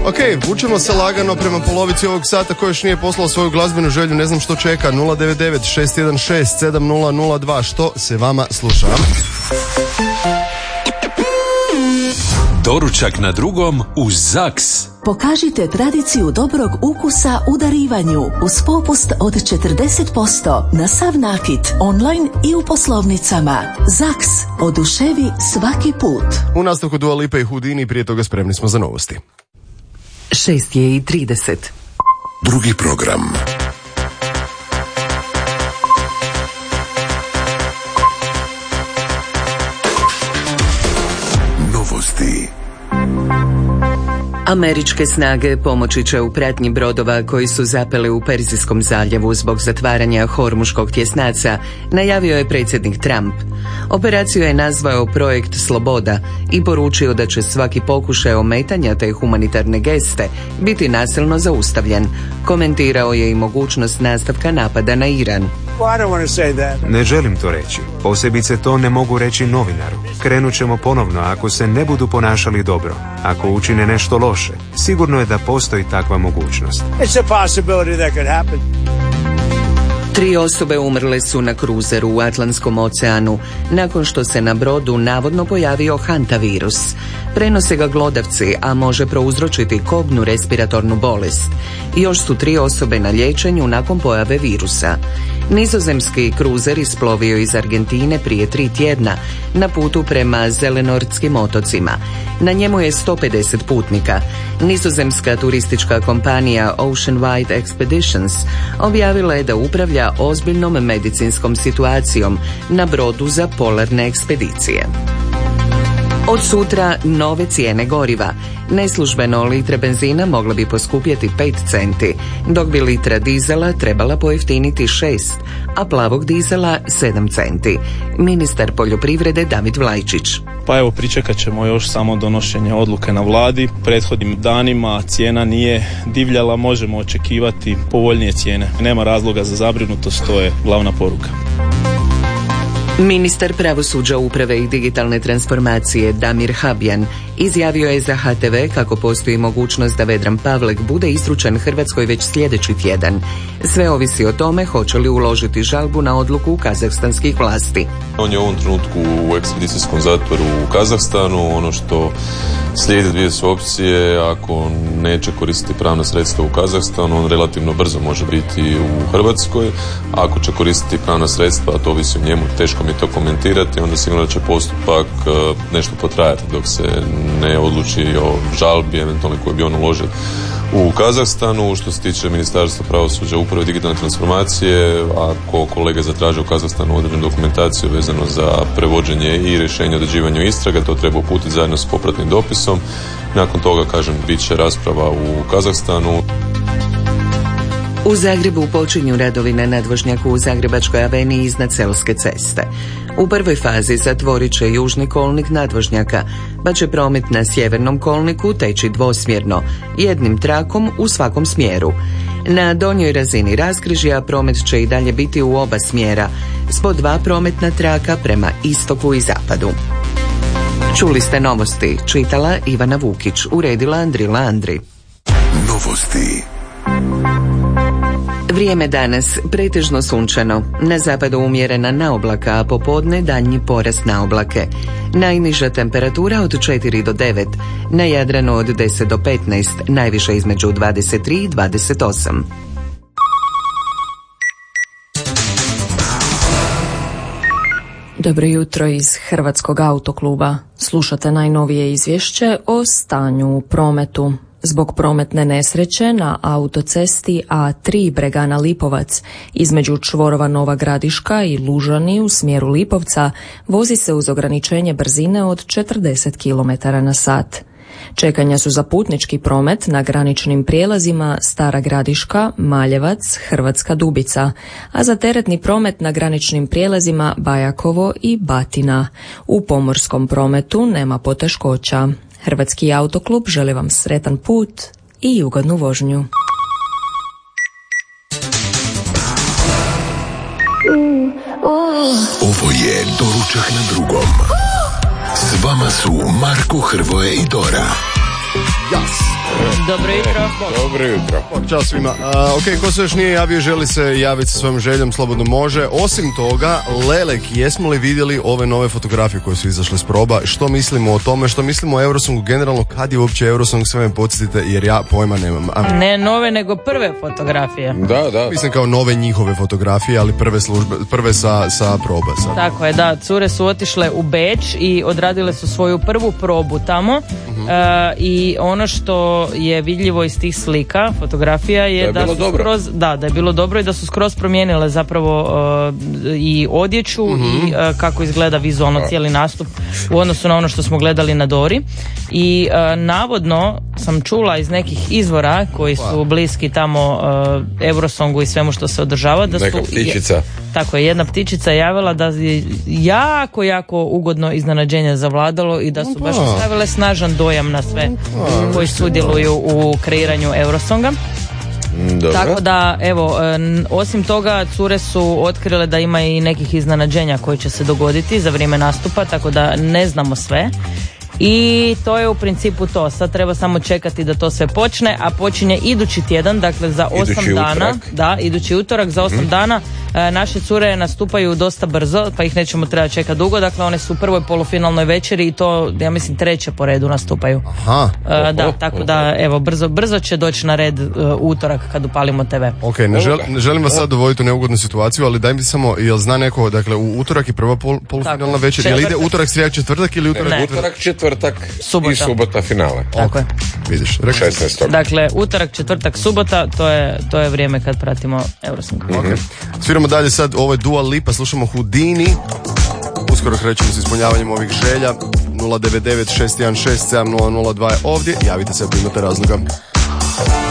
Ok, vučemo se lagano prema polovici ovog sata. Ko još nije poslao svoju glazbenu želju, ne znam što čeka. 099-616-7002. Što se vama sluša? Doručak na drugom uz ZAKS. Pokažite tradiciju dobrog ukusa u darivanju uz popust od 40% na sav nakit, online i u poslovnicama. ZAKS. Oduševi svaki put. U nastavku Dua Lipa i Houdini, prije toga spremni smo za novosti. 6:30. Drugi program. Novosti. Američke snage pomoći će u pratnji brodova koji su zapeli u Perzijskom zaljevu zbog zatvaranja Hormuškog tjesnaca, najavio je predsjednik Trump. Operaciju je nazvao Projekt Sloboda i poručio da će svaki pokušaj ometanja te humanitarne geste biti nasilno zaustavljen. Komentirao je i mogućnost nastavka napada na Iran. Ne želim to reći. Posebice to ne mogu reći novinaru. Krenut ćemo ponovno ako se ne budu ponašali dobro. Ako učine nešto loše, sigurno je da postoji takva mogućnost. 3 osobe umrle su na kruzeru u Atlantskom oceanu nakon što se na brodu navodno pojavio hantavirus. Prenose ga glodavci, a može prouzročiti kobnu respiratornu bolest. Još su 3 osobe na liječenju nakon pojave virusa. Nizozemski kruzer isplovio iz Argentine prije 3 tjedna na putu prema Zelenortskim otocima. Na njemu je 150 putnika. Nizozemska turistička kompanija Ocean Wide Expeditions objavila je da upravlja ozbiljnom medicinskom situacijom na brodu za polarne ekspedicije. Od sutra nove cijene goriva. Neslužbeno litre benzina mogla bi poskupjeti 5 centi, dok bi litra dizela trebala pojeftiniti 6, a plavog dizela 7 centi. Ministar poljoprivrede David Vlajčić. Pa evo, pričekat ćemo još samo donošenje odluke na vladi. Prethodnim danima cijena nije divljala, možemo očekivati povoljnije cijene. Nema razloga za zabrinutost, to je glavna poruka. Ministar pravosuđa, uprave i digitalne transformacije Damir Habjan izjavio je za HTV kako postoji mogućnost da Vedran Pavlek bude izručen Hrvatskoj već sljedeći tjedan. Sve ovisi o tome hoće li uložiti žalbu na odluku kazahstanskih vlasti. On je u ovom trenutku u ekspedicijskom zatvoru u Kazahstanu. Ono što slijedi 2 su opcije. Ako neće koristiti pravna sredstva u Kazahstanu, on relativno brzo može biti u Hrvatskoj. Ako će koristiti pravna sredstva, a to ovisi o njemu, teško mi to komentirati, onda sigurno da će postupak nešto potrajati dok se ne odluči o žalbi eventualno koju bi on uložio u Kazahstanu. Što se tiče Ministarstva pravosuđa, uprave i digitalne transformacije, ako kolege zatraže u Kazahstanu određenu dokumentaciju vezano za prevođenje i rješenje o određivanju istraga, to treba uputiti zajedno s popratnim dopisom. Nakon toga, kažem, bit će rasprava u Kazahstanu. U Zagrebu počinju radovi na nadvožnjaku u Zagrebačkoj aveniji iznad Selske ceste. U prvoj fazi zatvorit će južni kolnik nadvožnjaka, pa će promet na sjevernom kolniku teći dvosmjerno, jednim trakom u svakom smjeru. Na donjoj razini raskrižja promet će i dalje biti u oba smjera, s po 2 prometna traka prema istoku i zapadu. Čuli ste novosti, čitala Ivana Vukić, uredila Andrila Andri. Novosti. Vrijeme danas pretežno sunčano, na zapadu umjerena naoblaka, a popodne daljnji porast naoblake. Najniža temperatura od 4 do 9, na Jadranu od 10 do 15, najviše između 23 i 28. Dobro jutro iz Hrvatskog autokluba. Slušate najnovije izvješće o stanju u prometu. Zbog prometne nesreće na autocesti A3 Bregana Lipovac između čvorova Nova Gradiška i Lužani u smjeru Lipovca vozi se uz ograničenje brzine od 40 km/h. Čekanja su za putnički promet na graničnim prijelazima Stara Gradiška, Maljevac, Hrvatska Dubica, a za teretni promet na graničnim prijelazima Bajakovo i Batina. U pomorskom prometu nema poteškoća. Hrvatski autoklub želi vam sretan put i ugodnu vožnju. Ovo je Doručak na drugom. S vama su Marko, Hrvoje i Dora. Jas. Dobro jutro. Dobro jutro. Ćao svima. Ok, ko se još nije javio, želi se javiti sa svojom željom, slobodno može. Osim toga, Lelek, jesmo li vidjeli ove nove fotografije koje su izašle s proba? Što mislimo o tome? Što mislimo o Eurosongu generalno? Kad je uopće Eurosong? Sve me podsjetite jer ja pojma nemam. Ne nove, nego prve fotografije. Da. Mislim kao nove njihove fotografije, ali prve sa proba. Sad. Tako je, da. Cure su otišle u Beč i odradile su svoju prvu probu tamo. I ono što je vidljivo iz tih slika, fotografija je da su skroz, da je bilo dobro i da su skroz promijenile zapravo i odjeću i kako izgleda vizualno cijeli nastup u odnosu na ono što smo gledali na Dori. I navodno sam čula iz nekih izvora koji su bliski tamo Eurosongu i svemu što se održava, da neka ptičica. Tako je, jedna ptičica javila da je jako ugodno iznenađenje zavladalo i da su baš ostavile snažan dojam na sve koji sudjeluju u kreiranju Eurosonga. Dobro. Tako da, evo, osim toga, cure su otkrile da ima i nekih iznenađenja koji će se dogoditi za vrijeme nastupa, tako da ne znamo sve. I to je u principu to. Sad treba samo čekati da to sve počne, a počinje idući tjedan, dakle za 8 dana. Da, idući utorak za 8 dana. Naše cure nastupaju dosta brzo, pa ih nećemo trebati čekati dugo. Dakle, one su u prvoj polufinalnoj večeri i to, ja mislim, 3. po redu nastupaju. Aha. Tako da, evo, brzo će doći na red utorak kad upalimo TV. Ok, ne želim vas sad dovoditi u neugodnu situaciju, ali daj mi samo, jel zna neko, dakle, u utorak je prva polufinalna večer, jel ide utorak, srijeda, četvrtak ili utorak, četvrtak i subota finale. Tako je. Vidiš, 16. Dakle, utorak, četvrtak, subota, to je vrijeme kad pratimo Eurosong. Sviramo dalje sad, ovo je Dua Lipa, slušamo Houdini. Uskoro krećemo s ispunjavanjem ovih želja. 099 616 7002 je ovdje, javite se ako imate razloga.